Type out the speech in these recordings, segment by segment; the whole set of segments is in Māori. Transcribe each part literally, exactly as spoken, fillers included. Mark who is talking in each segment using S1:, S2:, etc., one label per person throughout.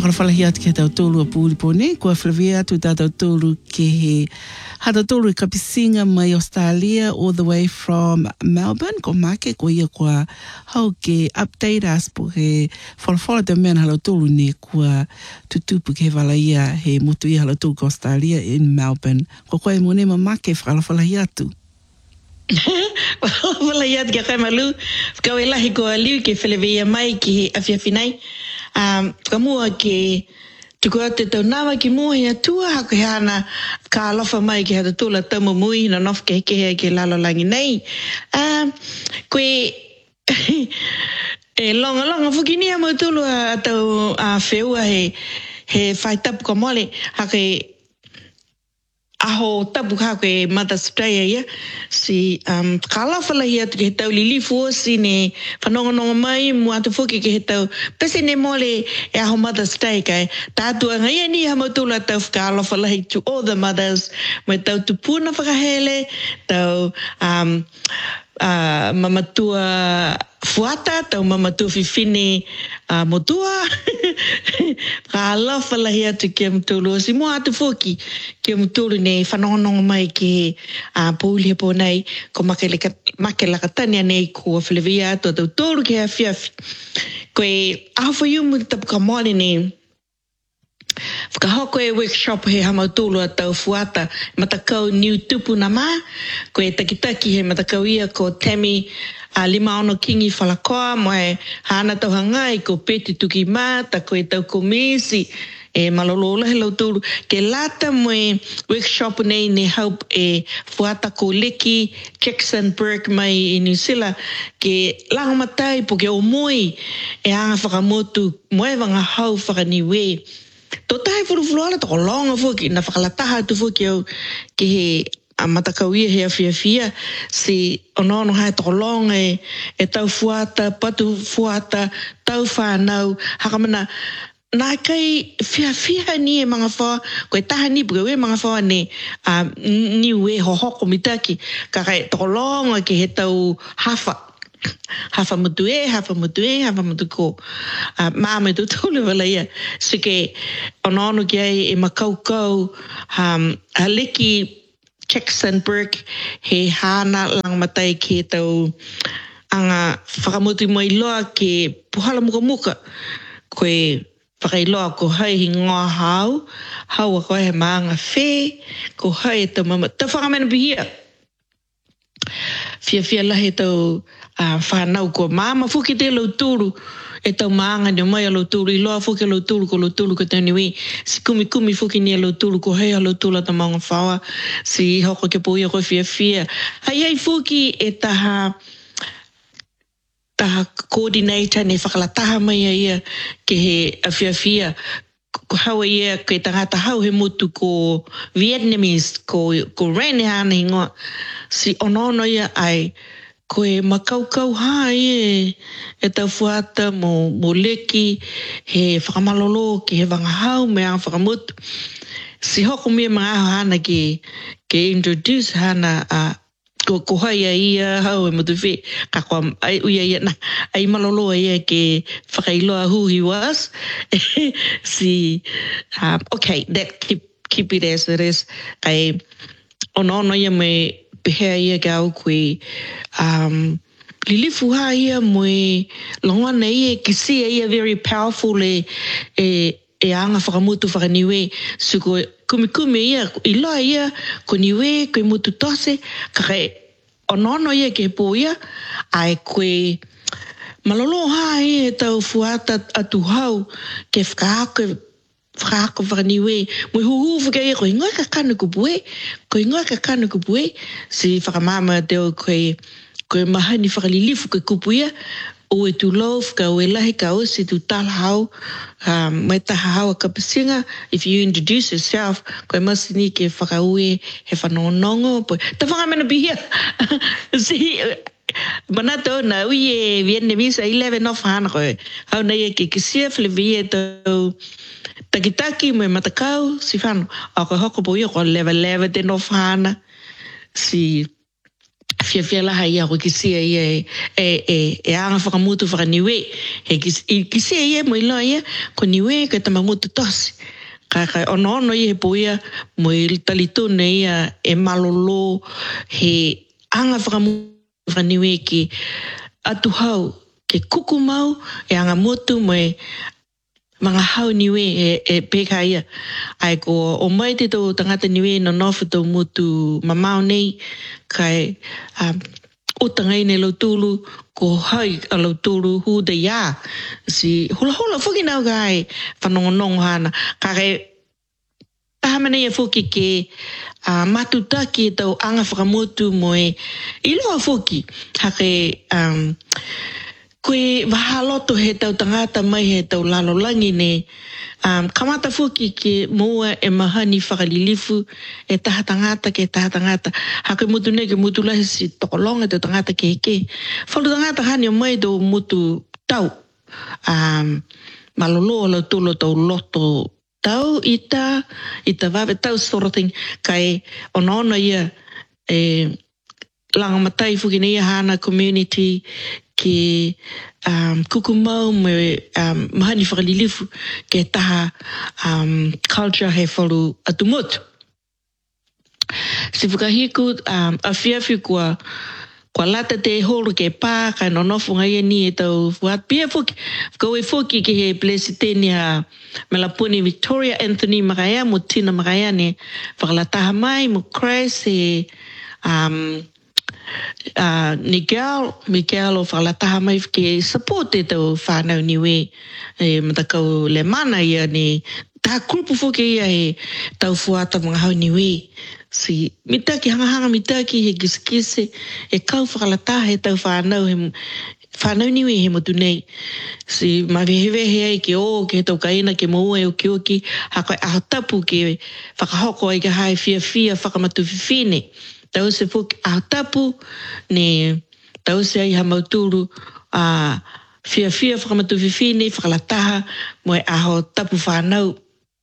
S1: whakawhalahi atu ke tau tōlu a pūri pōne, kua whawhia atu tātou tōlu ke he hata tōlu i kapisinga mai Australia all the way from Melbourne, ko make ko ia kua hau ke update us po he whalawhala te mea halau tōlu ne kua tutupu ke wala ia he mutu i halau tōlu ko Australia in Melbourne. Ko koe mone ma make whakawhalahi atu.
S2: Whakawhalahi atu kia kai malu, whakawelahi ko aliu ke whalawhia mai ki he awhiawhinai. Um, kamua ke tuku ate tau nawa ki mua hea tua hako he ana ka alofa mai ki hata tūla tamo mui na nof ke heke hea ke lalo langi nei. Um, koe e longa longa whuki ni hama tūlu a tau a wheua he, he whai tapu ka mole hako e aho tapu hako e Mother's Day ia si um, ka alawhalahi atu ke he tau lilifu osi ne whanongononga mai mua atu whuki ke he tau pese ne mole e aho Mother's Day kai tātua ngai ni hama tūla tau whaka alawhalahi to all the mothers me tau tupuna whakahele tau um, uh, mamatua fuata tau mamatua whiwhine uh, motua ka alawhalahi atu ke mtulu osi mua atu whuki ke mtulu ne whanongononga mai ke uh, pōulia pō nei ko make lakatania nei ko whalewia atu tau tōru ke hawhiawhi koe aho whaiumu tapu ka mole ne whakahoko e workshop he hamautulu a tau fuata matakau New Tupu na mā koe takitaki he matakau ia ko Tammy a lima ono kingi whalakoa moe hana tau hangai ko Peti Tuki mā ta koe tau komisi e malolola he lauturu ke lata moe workshop nei ne help e fuata ko Leki Jackson Burke mai i New Zealand ke langomatai po ke o moi e anga whakamotu moe wanga hau whakaniwe tō tahi whurufuluala tō longa whuki na whakalataha tu whuki au ke he a matakauia he awhiawhia si onono hai tō longa e, e tau fuata, patu fuata, tau whanau, hakamana nā kai whiawhia ni e mga whaua, koe taha ni puka we mga whaua ne uh, ni we hohoko mitaki, ka kai tō longa ke he tau hafa. Hafa mutu e, hafa mutu e, hafa mutu ko. Uh, Māme tu tūle wala ia. So ke onono ki ai e makaukau um, a Leki Jackson Burke he hana lang matai ke tau anga whakamutu mai loa ke puhala muka muka. Koe whakailoa ko hai hi ngā hau, hau a koe he maanga whē, ko hai e tau mama. Tau whakamena pihia. Fia fia lahe tau uh, whanau ko mama whuki te lau tūru e tau maanga ni mai a lau tūru i loa whuki a lau tūru ko lau tūru ko tani wei si kumi kumi whuki ni a lau tūru ko hei a lau tūru ta maunga whaua si hoko ke pōia ko fia fia hai ai whuki e taha taha coordinator ne whakalataha mai a ia ke he a fia fia ko haua ia ke tangata hau he mutu ko Vietnamese ko, ko Rene hana ingoa si onono ia ai koe makaukau hai e e tau fuata mo, mo Leki he whakamalolo ki he wangahau me ang whakamutu si hoko mea mga aho hana ke, ke introduce hana a uh, ko ko hai ia hau e mutu whi ka koa ai uia ia na ai malolo ia ke whakailoa who he was si um, okay that keep keep it as it is kai onono ia me pehea ia gau koe um, lilifu ha ia moe longwana ia kisia ia very powerful e, e, e anga whakamutu whakaniwe so koe kumi kumi ia i loa ia ko niwe koe mutu tose ka kai onono ia ke po ia ai koe malolo ha ia tau fuata atu hau ke whakaako whakaako whakaniwe mui huhu whaka ia koe ngoi ka kanu kupue koe ngoi ka kanu kupue si whakamama teo koe koe mahani whakalilifu koe kupu ia o e tu lau whaka o e lahi ka o si tu tala hau um, mai taha hau a kapasinga if you introduce yourself koe masini ke whakaue he whanonongo ta whakamana pihia si manato na ui e Vietnamese eleven of hana koe hau na ia ke kisia whalewia tau takitaki me matakau si whanu a koe hoko po ia koe lewa lewa te no whana si fia fia la ia ko kisia ia e e e anga whakamutu whakaniwe he kisia ia mo ilo ia ko niwe ka tamamutu tosi ka ka ono ono ia he po ia mo i talitune ia e malolo he anga whakamutu whakaniwe ki atu hau ke kuku mau e anga motu mo e mga hau niwe e, e peka ia ai ko o mai te tau tangata niwe no nofu tau mutu mamau nei kai um, utangai ne lautulu ko hai a lautulu hu de ya si hula hula fuki nau gai whanongonong hana kare tahamana ia fuki ke uh, matutaki tau anga whakamutu mo e iloa fuki hake um, koe wahaloto he tau tangata mai he tau lalolangi ne um, kamata fuki ke moa e mahani whakalilifu e taha tangata ke taha tangata hake mutu ne ke mutu lahi si tokolonga tau tangata ke ke whalu tangata hani o mai do mutu tau um, malolo la tulo tau loto tau ita ita wawe tau soroting kai onono ia e langa matai fuki ne ia hana community ke um, kukumau me um, mahani whakalilifu ke taha um, culture he whalu atumutu. Si whakahiku um, a whiawhi kua kua lata te horo ke pā kai nonofu ngai ni e tau fuat pia fuki whakaue fuki ke he plesiteni ha me la puni Victoria Anthony Makaya mo Tina Makaya ne whakalataha mai mo Christ he um, Uh, Miguel, Miguel o whakalataha mai ke support e tau whanau niwe e matakau le mana ia ni taha kurupu fuke ia he tau fuata mga hau niwe si mitaki hangahanga mitaki he kisekise e kau whakalataha he tau whanau he whanau niwe he motu nei si mawehewehe ai ke o ke tau kaina ke moua e o ke oki hako e ahotapu ke whakahoko ai ke hae fia fia whakamatu fifine tau se fuki a tapu ne tau se ai hamauturu a fia fia whakamatu fifine whakalataha mo e aho tapu whanau.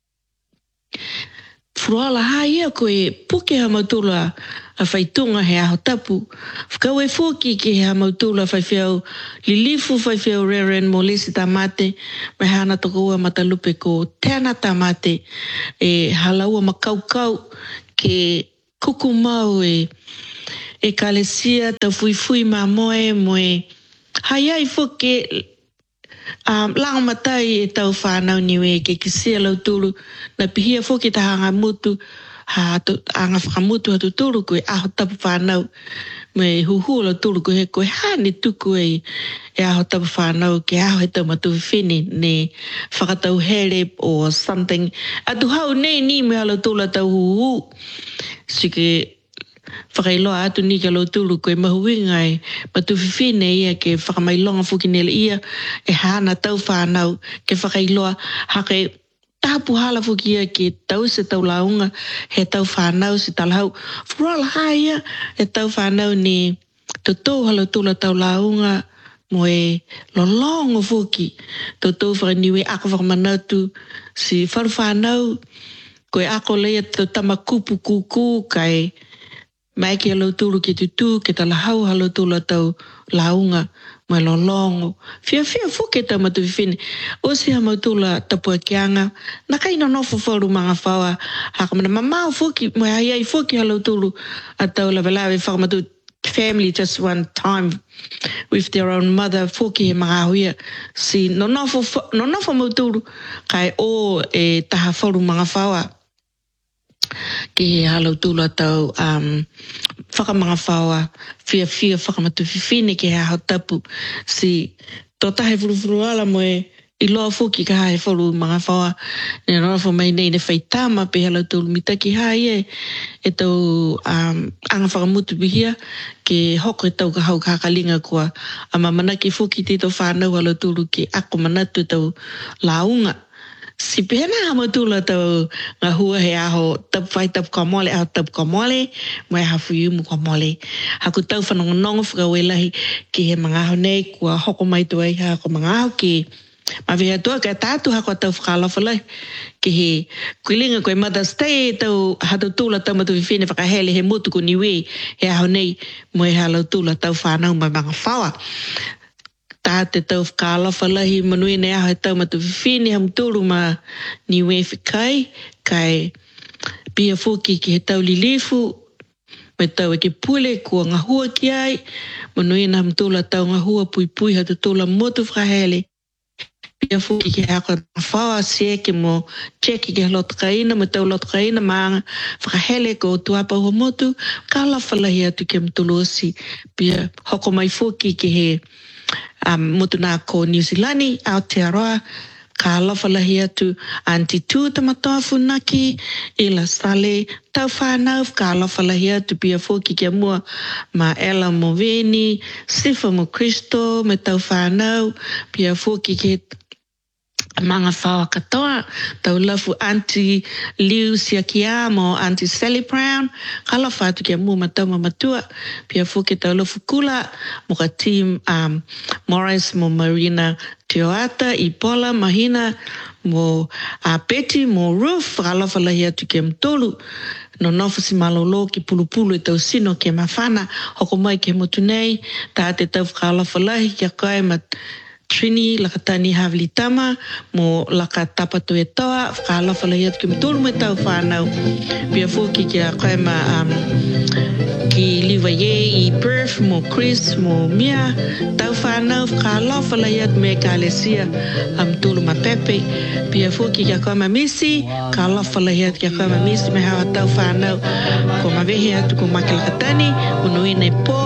S2: Furuala haia koe puke hamauturu a whaitunga he aho tapu. Whakau e fuki ke he hamauturu a whaiwhiau lilifu whaiwhiau reren mo lesi tamate me hana toko ua matalupe ko tēna tamate e halaua makaukau ke kuku mau e e kalesia tau fui fui ma moe moe hai ai fuke um, lang matai e tau whanau niwe ke kisia lau turu na pihia fuke ta hanga mutu ha anga whakamutu hatu turu koe aho tapu whanau me huhu lau turu koe he koe hane tuku e e aho tapu whanau ke aho he tau matu whine ne whakatau here or something atu hau nei ni me alo tula tau huhu sike whakailoa atu ni ka lauturu koe mahuinga e matu whiwhine ia ke whakamailonga whukinele ia e hana tau whanau ke whakailoa hake tapu hala whuki ia ke tau se tau launga he tau whanau si talahau furuala haia he tau whanau ni toto halautula tau launga mo e lolongo whuki toto whakaniwe ako whakamanatu si wharu whanau koe ako leia te tamakupu kuku kai mai ke lauturu ke tutu ke talahau halautula tau launga mai lolongo. Fia fia fuke tau matu whiwhine. O si hamautula tapua kianga. Na kai no nofo whauru mga whaua. Haka mana mamau fuki, mai hai ai fuki halautulu a tau lawelawe whakamatu family just one time with their own mother fuki he mga huia. Si no nofo, no nofo mauturu kai o e taha whauru mga whaua. Ke he halautulu a tau um, whakamanga whaua. Fia fia whakamatu whiwhine ke he hao tapu. Si tō tahe furufuru ala mo e i loa fuki ka hae whauru mga whaua. Ne nofo mai nei ne whaitama pe halautulu mitaki hae e e tau um, anga whakamutu bihia ke hoko e tau ka hau kakalinga kua. Ama manaki fuki te tau whanau halautulu ke ako manatu tau launga. Si pehena hamatula tau ngā hua he aho tapu whai tapu kamole, aho tapu kamole, mai hafu iumu kamole. Haku tau whanongonongo whakawelahi ki he mga aho nei, kua hoko mai tu ai ha ko mga aho ki Ma vea toa ka tātu hako tau whakalofa lai. Ke he kuilinga koe Mother's Day tau hato tūla tau matu whiwhine whakahele he motu ko niwe he aho nei mo e halau tūla tau whanau mai mga whawa. Tā te tau whakalofa lai manui ne aho he tau matu whiwhine ham tūru ma niwe whikai kai pia fuki ki he tau lilifu me tau e ke pule kua ngahua ki ai manui na ham tūla tau ngahua pui pui hato tūla motu whakahele. Pia fuki ki hako whawa sie ke mo cheki ke loto kaina, mo tau loto kaina maanga whakahele ko tuapa ho motu, ka lawhalahi atu ke mtuluosi. Pia hoko mai fuki ke he um, motu nā ko New Zealandi, Aotearoa, ka lawhalahi atu Auntie Tu tamatoa funaki, ila sale, tau whanau, ka lawhalahi atu pia fuki ke mua ma Ella mo Veni, Sifa mo Christo, me tau whanau, pia fuki ke mga whawa katoa, tau lafu Auntie Liu Siakia mo Auntie Sally Brown, kala whatu kia mua matau mamatua, pia fuki tau lafu kula, mo ka team um, Morris mo Marina Teoata, Ipola, Mahina, mo uh, Betty, mo Ruth, kala whalahi atu kia mtolu, no nofu si malolo ki pulupulu e tau sino ke mawhana, hoko mai ke motu nei, tā te tau whakala whalahi kia kai mat, Trini, laka tani Havili Tama, mo laka tapatu e toa, whakalofa lai atu ki mtulu me tau whanau. Pia fuki kia kaima um, ki liwa ye i Perth, mo Chris, mo Mia, tau whanau, whakalofa lai atu me ka Alesia, am tulu ma Pepe. Pia fuki kia kaima Missy, ka lofa lai atu kia kaima Missy, me hawa tau whanau, ko mawehe atu ko Maki laka tani, unuine po,